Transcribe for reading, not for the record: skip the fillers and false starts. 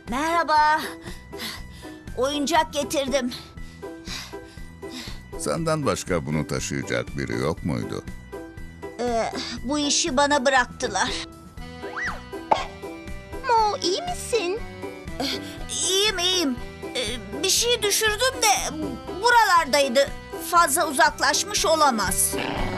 Merhaba. Oyuncak getirdim. Senden başka bunu taşıyacak biri yok muydu? Bu işi bana bıraktılar. Mo, iyi misin? İyiyim. Bir şey düşürdüm de buralardaydı. Fazla uzaklaşmış olamaz.